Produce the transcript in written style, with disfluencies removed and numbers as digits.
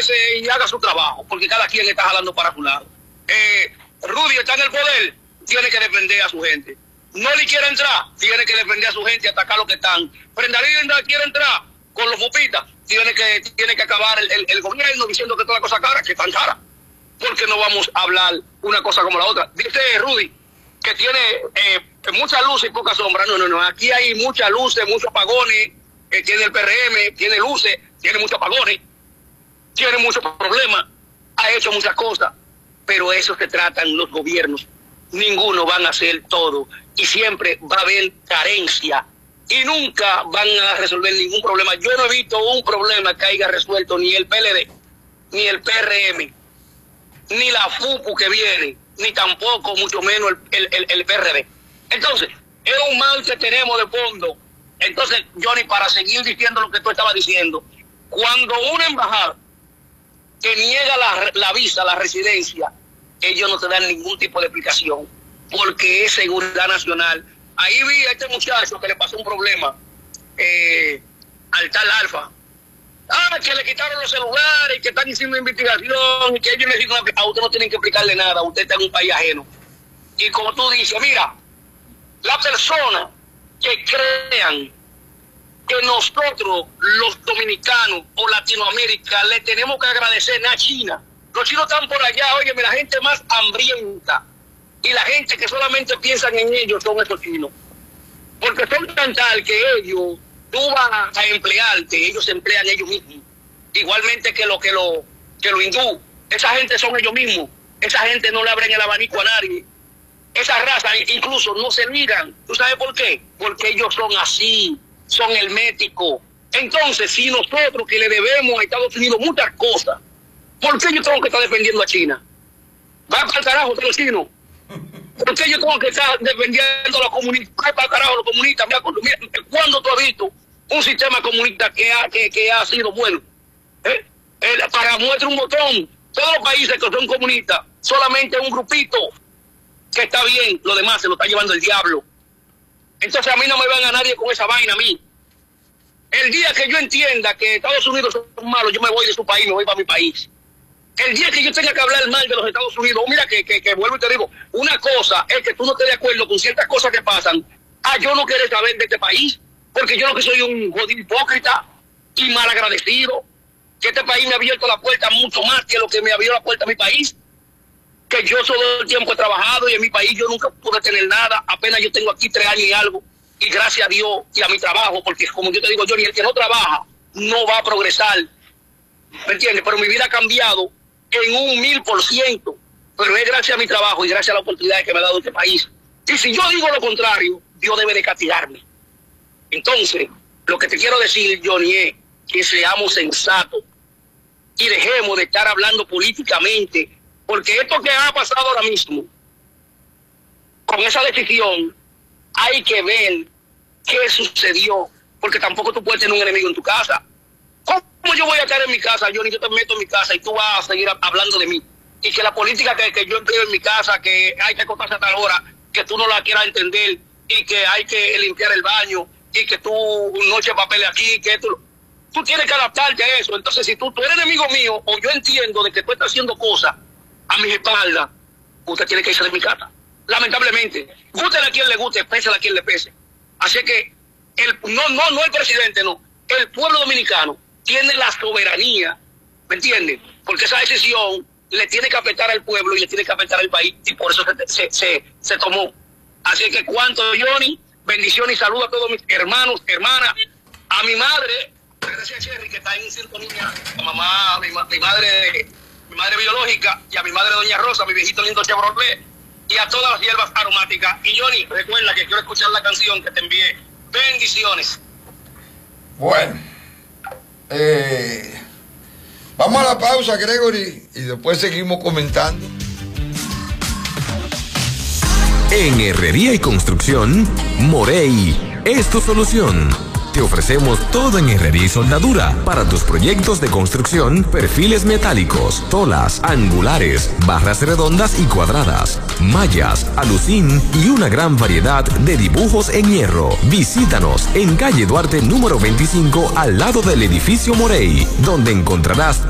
respétese y haga su trabajo, porque cada quien está jalando para su lado. Rudy está en el poder, tiene que defender a su gente. No le quiere entrar, tiene que defender a su gente y atacar a los que están. Prenda Linda quiere entrar con los mopitas, tiene que acabar el gobierno diciendo que toda cosa cara, que tan cara. Porque no vamos a hablar una cosa como la otra. Dice Rudy que tiene mucha luz y poca sombra. No. Aquí hay muchas luces, muchos apagones. Tiene el PRM, tiene luces, tiene muchos apagones, tiene muchos problemas, ha hecho muchas cosas, pero eso se tratan los gobiernos. Ninguno van a hacer todo y siempre va a haber carencia y nunca van a resolver ningún problema. Yo no he visto un problema que haya resuelto ni el PLD, ni el PRM, ni la FUPU que viene, ni tampoco, mucho menos el PRD. Entonces, es un mal que tenemos de fondo. Entonces, Johnny, para seguir diciendo lo que tú estabas diciendo, cuando una embajada te niega la visa, la residencia, ellos no te dan ningún tipo de explicación, porque es seguridad nacional. Ahí vi a este muchacho que le pasó un problema al tal Alfa. Que le quitaron los celulares, que están haciendo investigación, y que ellos le dicen, a usted no tienen que explicarle nada, usted está en un país ajeno. Y como tú dices, mira, la persona que crean que nosotros, los dominicanos o Latinoamérica, le tenemos que agradecer a China. Los chinos están por allá, oye, la gente más hambrienta y la gente que solamente piensan en ellos son esos chinos. Porque son tan tal que ellos, tú vas a emplearte, ellos se emplean ellos mismos. Igualmente que los hindú, esa gente son ellos mismos. Esa gente no le abren el abanico a nadie. Esas razas incluso no se miran. ¿Tú sabes por qué? Porque ellos son así, son herméticos. Entonces, si nosotros que le debemos a Estados Unidos muchas cosas, ¿por qué yo tengo que estar defendiendo a China? Va para el carajo de los chinos. ¿Por qué yo tengo que estar defendiendo a los comunistas? Va para el carajo los comunistas. Mira, ¿cuándo tú has visto un sistema comunista que ha sido bueno? Para muestra un botón, todos los países que son comunistas, solamente un grupito que está bien, lo demás se lo está llevando el diablo. Entonces a mí no me van a nadie con esa vaina a mí. El día que yo entienda que Estados Unidos son malos, yo me voy de su país, me voy para mi país. El día que yo tenga que hablar mal de los Estados Unidos, mira que vuelvo y te digo, una cosa es que tú no estés de acuerdo con ciertas cosas que pasan. Yo no quiero saber de este país, porque yo no que soy un jodido hipócrita y mal agradecido, que este país me ha abierto la puerta mucho más que lo que me abrió la puerta a mi país. Que yo todo el tiempo he trabajado y en mi país yo nunca pude tener nada, apenas yo tengo aquí 3 años y algo, y gracias a Dios y a mi trabajo, porque como yo te digo, Johnny, el que no trabaja no va a progresar, ¿me entiendes? Pero mi vida ha cambiado en un 1000%, pero es gracias a mi trabajo y gracias a la oportunidad que me ha dado este país. Y si yo digo lo contrario, Dios debe de castigarme. Entonces, lo que te quiero decir, Johnny, es que seamos sensatos y dejemos de estar hablando políticamente. Porque esto que ha pasado ahora mismo, con esa decisión, hay que ver qué sucedió. Porque tampoco tú puedes tener un enemigo en tu casa. ¿Cómo yo voy a estar en mi casa, Johnny? Yo te meto en mi casa y tú vas a seguir hablando de mí. Y que la política que yo empleo en mi casa, que hay que acostarse a tal hora, que tú no la quieras entender, y que hay que limpiar el baño, y que tú no eches papeles aquí, que tú tienes que adaptarte a eso. Entonces, si tú eres enemigo mío, o yo entiendo de que tú estás haciendo cosas a mi espalda, usted tiene que irse de mi casa. Lamentablemente, gústele a quien le guste, pésele a quien le pese. Así que, no el presidente, no. El pueblo dominicano tiene la soberanía, ¿me entiendes? Porque esa decisión le tiene que afectar al pueblo y le tiene que afectar al país, y por eso se tomó. Así que, cuanto, Johnny, bendiciones y saludos a todos mis hermanos, hermanas, a mi madre, gracias a Cherry, que está en sintonía, a mamá, mi madre biológica, y a mi madre Doña Rosa, mi viejito lindo Chevrolet, y a todas las hierbas aromáticas. Y Johnny, recuerda que quiero escuchar la canción que te envié. Bendiciones. Bueno, vamos a la pausa, Gregory, y después seguimos comentando. En Herrería y Construcción, Morey es tu solución. Te ofrecemos todo en herrería y soldadura para tus proyectos de construcción, perfiles metálicos, tolas, angulares, barras redondas y cuadradas, mallas, alucín y una gran variedad de dibujos en hierro. Visítanos en calle Duarte número 25 al lado del edificio Morey, donde encontrarás